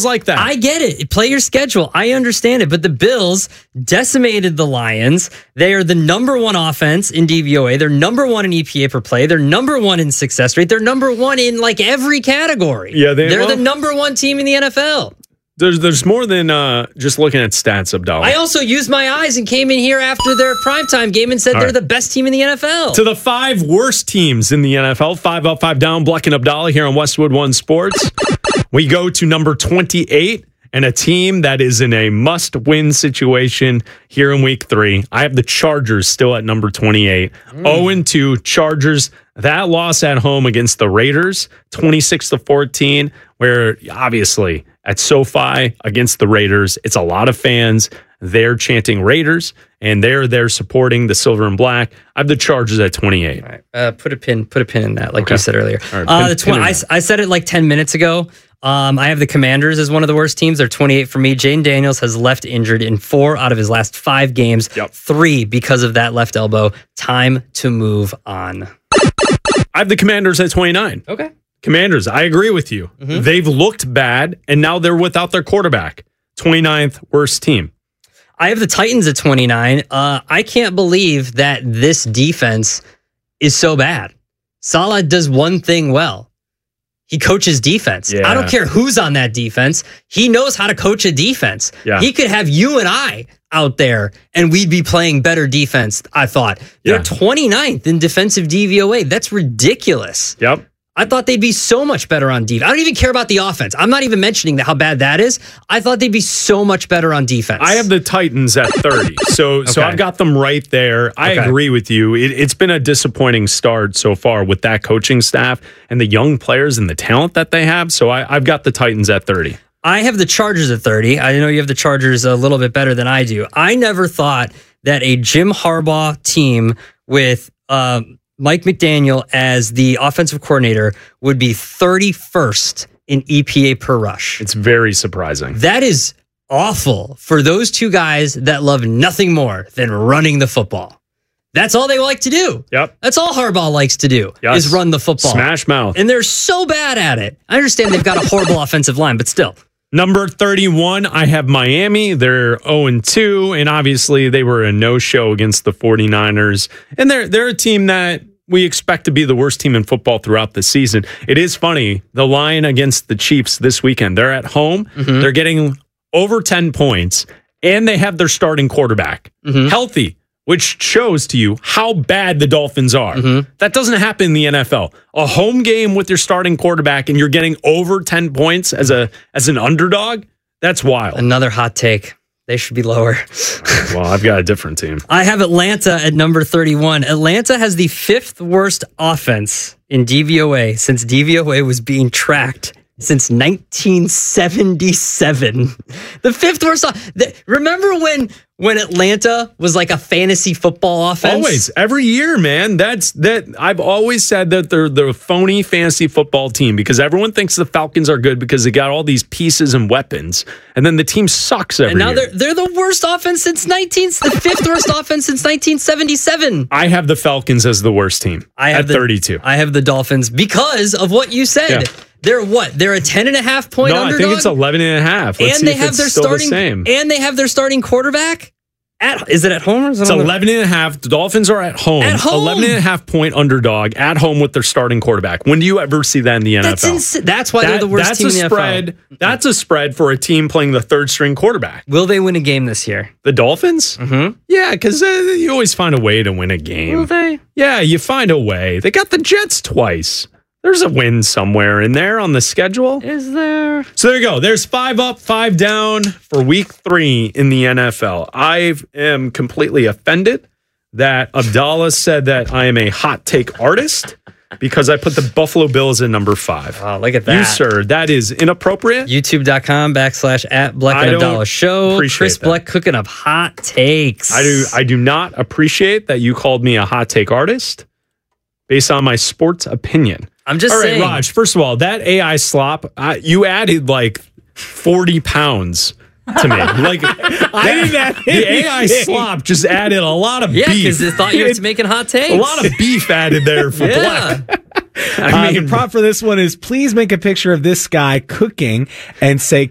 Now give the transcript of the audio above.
Bills like that. I get it. Play your schedule. I understand it. But the Bills decimated the Lions. They are the number one offense in DVOA. They're number one in EPA per play. They're number one in success rate. They're number one in like every category. Yeah, they're the number one team in the NFL. There's more than just looking at stats, Abdallah. I also used my eyes and came in here after their primetime game and said they're the best team in the NFL. To the 5 worst teams in the NFL, 5 up, 5 down, Bleck and Abdallah here on Westwood One Sports. We go to number 28 and a team that is in a must-win situation here in Week 3. I have the Chargers still at number 28. 0-2 Chargers. That loss at home against the Raiders, 26-14, where obviously at SoFi against the Raiders, it's a lot of fans. They're chanting Raiders, and they're supporting the silver and black. I have the Chargers at 28. All right. Put a pin in that, like you said earlier. All right, I said it like 10 minutes ago. I have the Commanders as one of the worst teams. They're 28 for me. Jaden Daniels has left injured in 4 out of his last 5 games. 3 because of that left elbow. Time to move on. I have the Commanders at 29. Okay. Commanders, I agree with you. Mm-hmm. They've looked bad, and now they're without their quarterback. 29th worst team. I have the Titans at 29. I can't believe that this defense is so bad. Saleh does one thing well. He coaches defense. Yeah. I don't care who's on that defense. He knows how to coach a defense. Yeah. He could have you and I out there, and we'd be playing better defense, I thought. They're 29th in defensive DVOA. That's ridiculous. Yep. I thought they'd be so much better on defense. I don't even care about the offense. I'm not even mentioning how bad that is. I thought they'd be so much better on defense. I have the Titans at 30. So I've got them right there. I agree with you. It's been a disappointing start so far with that coaching staff and the young players and the talent that they have. So I've got the Titans at 30. I have the Chargers at 30. I know you have the Chargers a little bit better than I do. I never thought that a Jim Harbaugh team with Mike McDaniel as the offensive coordinator would be 31st in EPA per rush. It's very surprising. That is awful for those two guys that love nothing more than running the football. That's all they like to do. Yep. That's all Harbaugh likes to do is run the football. Smash mouth. And they're so bad at it. I understand they've got a horrible offensive line, but still. Number 31, I have Miami. They're 0-2, and obviously they were a no-show against the 49ers. And they're a team that we expect to be the worst team in football throughout the season. It is funny, the line against the Chiefs this weekend, they're at home. Mm-hmm. They're getting over 10 points, and they have their starting quarterback healthy, which shows to you how bad the Dolphins are. Mm-hmm. That doesn't happen in the NFL. A home game with your starting quarterback and you're getting over 10 points as an underdog, that's wild. Another hot take. They should be lower. Well, I've got a different team. I have Atlanta at number 31. Atlanta has the 5th worst offense in DVOA since DVOA was being tracked since 1977. The 5th worst. Remember when Atlanta was like a fantasy football offense? Always, every year, man. I've always said that they're the phony fantasy football team because everyone thinks the Falcons are good because they got all these pieces and weapons, and then the team sucks every year. And now they're the worst offense since the 5th worst offense since 1977. I have the Falcons as the worst team at 32. I have the Dolphins because of what you said. Yeah. They're what? They're a 10.5 point underdog? No, I think it's 11.5. Let's see if it's still the same. And they have their starting quarterback? Is it at home? Or is it it's 11.5. The Dolphins are at home. 11.5 point underdog at home with their starting quarterback. When do you ever see that in the NFL? That's why they're the worst team in the NFL. That's a spread for a team playing the third string quarterback. Will they win a game this year? The Dolphins? Mm-hmm. Yeah, because you always find a way to win a game. Will they? Yeah, you find a way. They got the Jets twice. There's a win somewhere in there on the schedule. Is there? So there you go. There's 5 up, 5 down for week 3 in the NFL. I am completely offended that Abdallah said that I am a hot take artist because I put the Buffalo Bills at number 5. Wow, look at that. You, sir, that is inappropriate. YouTube.com/@Bleck and Abdallah Show. Chris Bleck cooking up hot takes. I do not appreciate that you called me a hot take artist based on my sports opinion. I'm just saying. All right, Raj, first of all, that AI slop, you added like 40 pounds to me. Like, I didn't add the AI slop just added a lot of beef. Yeah, because they thought you were making hot takes. A lot of beef added there for Bleck. The prompt for this one is please make a picture of this guy cooking and say